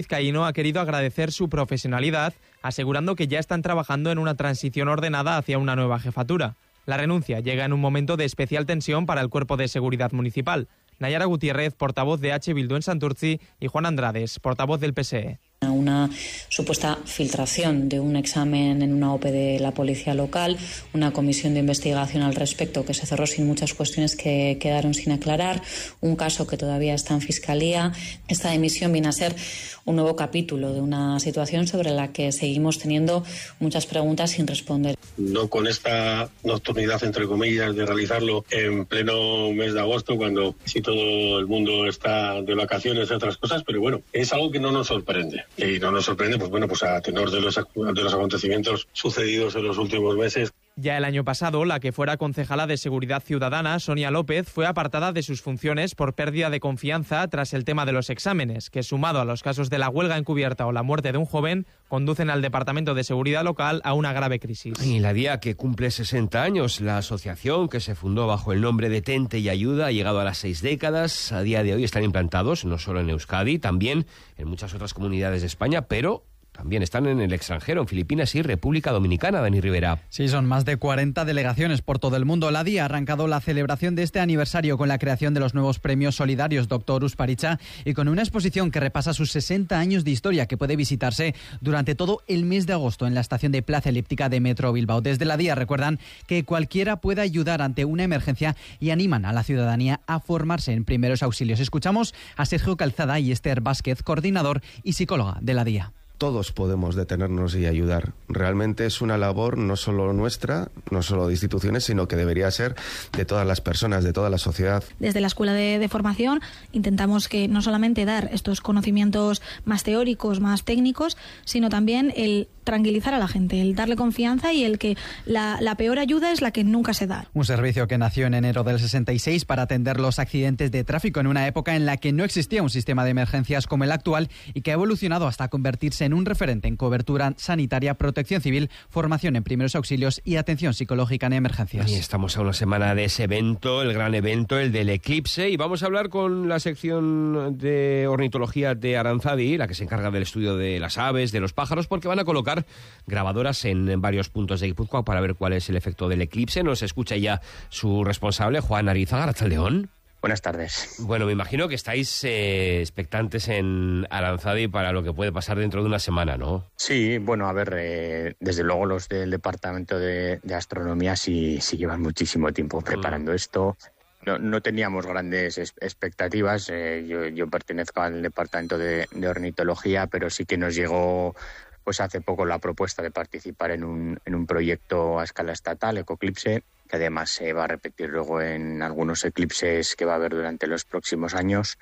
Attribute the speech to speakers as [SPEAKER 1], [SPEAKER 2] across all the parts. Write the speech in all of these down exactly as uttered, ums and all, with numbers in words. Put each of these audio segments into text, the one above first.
[SPEAKER 1] vizcaíno ha querido agradecer su profesionalidad, asegurando que ya están trabajando en una transición ordenada hacia una nueva jefatura. La renuncia llega en un momento de especial tensión para el Cuerpo de Seguridad Municipal. Nayara Gutiérrez, portavoz de H. Bildu en Santurtzi, y Juan Andrades, portavoz del P S E.
[SPEAKER 2] Una supuesta filtración de un examen en una O P E de la policía local, una comisión de investigación al respecto que se cerró sin muchas cuestiones que quedaron sin aclarar, un caso que todavía está en fiscalía. Esta dimisión viene a ser un nuevo capítulo de una situación sobre la que seguimos teniendo muchas preguntas sin responder.
[SPEAKER 3] No con esta nocturnidad, entre comillas, de realizarlo en pleno mes de agosto, cuando sí todo el mundo está de vacaciones y otras cosas, pero bueno, es algo que no nos sorprende. Y no nos sorprende, pues bueno, pues a tenor de los, de los acontecimientos sucedidos en los últimos meses.
[SPEAKER 1] Ya el año pasado, la que fuera concejala de Seguridad Ciudadana, Sonia López, fue apartada de sus funciones por pérdida de confianza tras el tema de los exámenes, que sumado a los casos de la huelga encubierta o la muerte de un joven, conducen al Departamento de Seguridad Local a una grave crisis.
[SPEAKER 4] Y la día que cumple sesenta años, la asociación que se fundó bajo el nombre de Tente y Ayuda ha llegado a las seis décadas. A día de hoy están implantados no solo en Euskadi, también en muchas otras comunidades de España, pero también están en el extranjero, en Filipinas y República Dominicana, Dani Rivera.
[SPEAKER 5] Sí, son más de cuarenta delegaciones por todo el mundo. La D I A ha arrancado la celebración de este aniversario con la creación de los nuevos premios solidarios Doctor Usparicha y con una exposición que repasa sus sesenta años de historia que puede visitarse durante todo el mes de agosto en la estación de Plaza Elíptica de Metro Bilbao. Desde la D I A recuerdan que cualquiera puede ayudar ante una emergencia y animan a la ciudadanía a formarse en primeros auxilios. Escuchamos a Sergio Calzada y Esther Vázquez, coordinador y psicóloga de la D I A.
[SPEAKER 6] Todos podemos detenernos y ayudar. Realmente es una labor no solo nuestra, no solo de instituciones, sino que debería ser de todas las personas, de toda la sociedad.
[SPEAKER 7] Desde la Escuela de, de Formación intentamos que no solamente dar estos conocimientos más teóricos, más técnicos, sino también el tranquilizar a la gente, el darle confianza y el que la, la peor ayuda es la que nunca se da.
[SPEAKER 5] Un servicio que nació en enero del sesenta y seis para atender los accidentes de tráfico en una época en la que no existía un sistema de emergencias como el actual y que ha evolucionado hasta convertirse en un referente en cobertura sanitaria, protección civil, formación en primeros auxilios y atención psicológica en emergencias.
[SPEAKER 4] Y estamos a una semana de ese evento, el gran evento, el del eclipse, y vamos a hablar con la sección de ornitología de Aranzadi, la que se encarga del estudio de las aves, de los pájaros, porque van a colocar grabadoras en varios puntos de Guipúzcoa para ver cuál es el efecto del eclipse. Nos escucha ya su responsable, Juan Arizaga, Arratsaldeón.
[SPEAKER 8] Buenas tardes.
[SPEAKER 4] Bueno, me imagino que estáis eh, expectantes en Aranzadi para lo que puede pasar dentro de una semana, ¿no?
[SPEAKER 8] Sí, bueno, a ver, eh, desde luego los del Departamento de, de Astronomía sí, sí llevan muchísimo tiempo preparando mm. esto. No, no teníamos grandes es, expectativas. Eh, yo, yo pertenezco al Departamento de, de Ornitología, pero sí que nos llegó pues hace poco la propuesta de participar en un, en un proyecto a escala estatal, Ecoclipse, que además se va a repetir luego en algunos eclipses que va a haber durante los próximos años.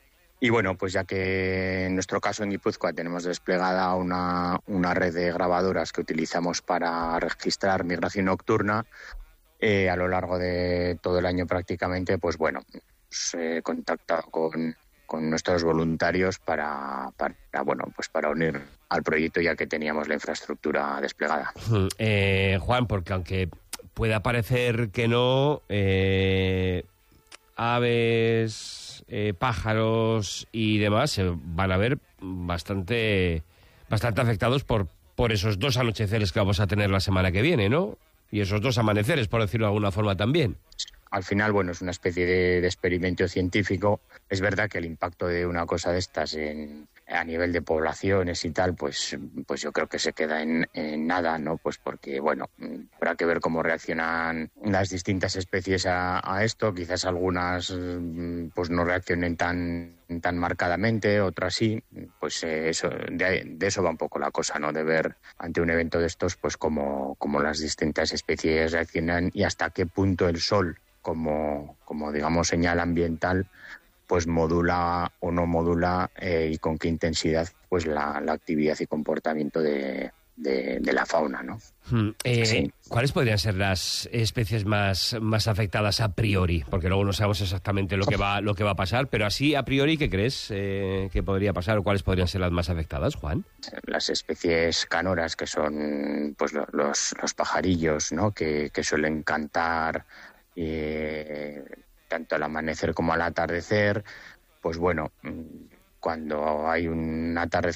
[SPEAKER 8] Y bueno, pues ya que en nuestro caso en Guipúzcoa tenemos desplegada una, una red de grabadoras que utilizamos para registrar migración nocturna, eh, a lo largo de todo el año prácticamente, pues bueno, pues, he contactado con... con nuestros voluntarios para, para bueno pues para unir al proyecto ya que teníamos la infraestructura desplegada.
[SPEAKER 4] Eh, Juan, porque aunque pueda parecer que no, eh, aves, eh, pájaros y demás se van a ver bastante bastante afectados por, por esos dos anocheceres que vamos a tener la semana que viene, ¿no? Y esos dos amaneceres, por decirlo de alguna forma también.
[SPEAKER 8] Al final, bueno, es una especie de, de experimento científico. Es verdad que el impacto de una cosa de estas en, a nivel de poblaciones y tal, pues, pues yo creo que se queda en, en nada, ¿no? Pues porque, bueno, habrá que ver cómo reaccionan las distintas especies a, a esto. Quizás algunas pues no reaccionen tan, tan marcadamente, otras sí. Pues eh, eso, de, de eso va un poco la cosa, ¿no? De ver ante un evento de estos, pues cómo, cómo las distintas especies reaccionan y hasta qué punto el sol, como, como digamos señal ambiental, pues modula o no modula eh, y con qué intensidad pues la, la actividad y comportamiento de, de, de la fauna, ¿no?
[SPEAKER 4] Hmm. Eh,
[SPEAKER 8] sí.
[SPEAKER 4] ¿Cuáles podrían ser las especies más, más afectadas a priori? Porque luego no sabemos exactamente lo que va, lo que va a pasar, pero así a priori, ¿qué crees eh, que podría pasar o cuáles podrían ser las más afectadas, Juan?
[SPEAKER 8] Las especies canoras, que son pues los, los pajarillos, ¿no? Que, que suelen cantar Eh, tanto al amanecer como al atardecer, pues bueno, cuando hay un atardecer